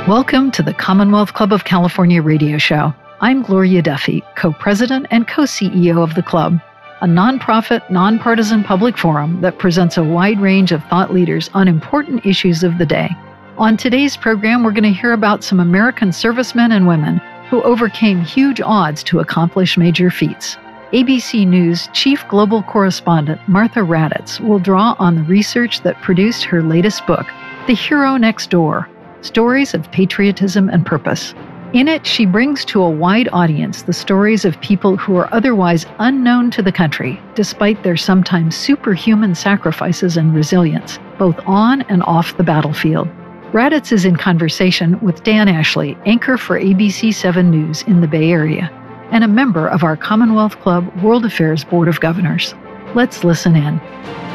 Welcome to the Commonwealth Club of California radio show. I'm Gloria Duffy, co-president and co-CEO of the club, a nonprofit, nonpartisan public forum that presents a wide range of thought leaders on important issues of the day. On today's program, we're going to hear about some American servicemen and women who overcame huge odds to accomplish major feats. ABC News chief global correspondent Martha Raddatz will draw on the research that produced her latest book, The Hero Next Door: Stories of Patriotism and Purpose. In it, she brings to a wide audience the stories of people who are otherwise unknown to the country, despite their sometimes superhuman sacrifices and resilience, both on and off the battlefield. Raddatz is in conversation with Dan Ashley, anchor for ABC 7 News in the Bay Area, and a member of our Commonwealth Club World Affairs Board of Governors. Let's listen in.